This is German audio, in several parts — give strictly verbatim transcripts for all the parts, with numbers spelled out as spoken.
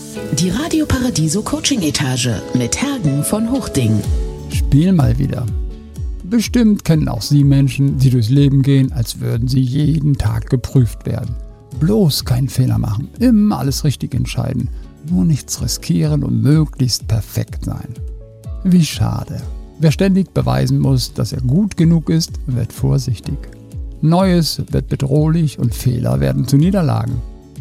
Die Radio Paradiso Coaching Etage mit Hergen von Hochding. Spiel mal wieder. Bestimmt kennen auch Sie Menschen, die durchs Leben gehen, als würden sie jeden Tag geprüft werden. Bloß keinen Fehler machen, immer alles richtig entscheiden, nur nichts riskieren und möglichst perfekt sein. Wie schade. Wer ständig beweisen muss, dass er gut genug ist, wird vorsichtig. Neues wird bedrohlich und Fehler werden zu Niederlagen.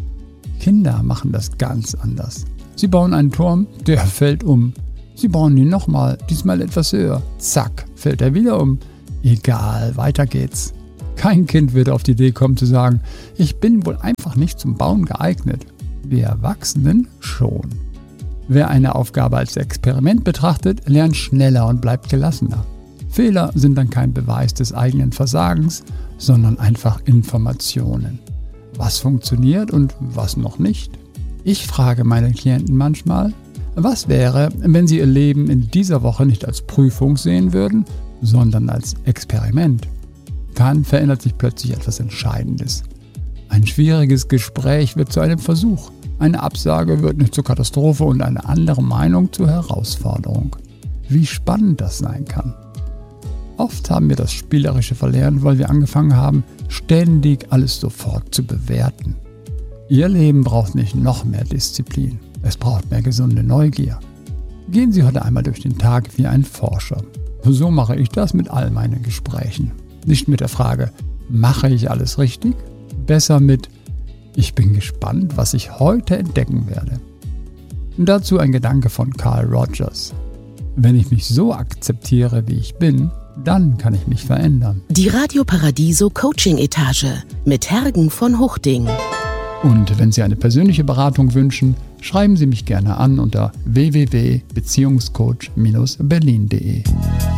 Kinder machen das ganz anders. Sie bauen einen Turm, der fällt um. Sie bauen ihn nochmal, diesmal etwas höher. Zack, fällt er wieder um. Egal, weiter geht's. Kein Kind wird auf die Idee kommen zu sagen, ich bin wohl einfach nicht zum Bauen geeignet. Wir Erwachsenen schon. Wer eine Aufgabe als Experiment betrachtet, lernt schneller und bleibt gelassener. Fehler sind dann kein Beweis des eigenen Versagens, sondern einfach Informationen. Was funktioniert und was noch nicht? Ich frage meine Klienten manchmal, was wäre, wenn sie ihr Leben in dieser Woche nicht als Prüfung sehen würden, sondern als Experiment? Dann verändert sich plötzlich etwas Entscheidendes. Ein schwieriges Gespräch wird zu einem Versuch. Eine Absage wird nicht zur Katastrophe und eine andere Meinung zur Herausforderung. Wie spannend das sein kann. Oft haben wir das Spielerische verlernt, weil wir angefangen haben, ständig alles sofort zu bewerten. Ihr Leben braucht nicht noch mehr Disziplin. Es braucht mehr gesunde Neugier. Gehen Sie heute einmal durch den Tag wie ein Forscher. So mache ich das mit all meinen Gesprächen. Nicht mit der Frage, mache ich alles richtig? Besser mit, ich bin gespannt, was ich heute entdecken werde. Und dazu ein Gedanke von Carl Rogers. Wenn ich mich so akzeptiere, wie ich bin, dann kann ich mich verändern. Die Radio Paradiso Coaching Etage mit Hergen von Hochding. Und wenn Sie eine persönliche Beratung wünschen, schreiben Sie mich gerne an unter w w w punkt beziehungscoach Bindestrich berlin punkt de.